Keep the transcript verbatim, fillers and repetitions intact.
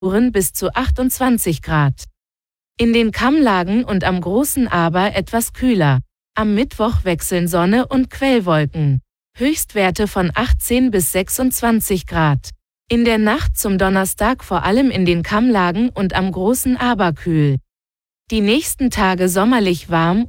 bis zu achtundzwanzig Grad. In den Kammlagen und am großen Aber etwas kühler. Am Mittwoch wechseln Sonne und Quellwolken. Höchstwerte von achtzehn bis sechsundzwanzig Grad. In der Nacht zum Donnerstag vor allem in den Kammlagen und am großen Aber kühl. Die nächsten Tage sommerlich warm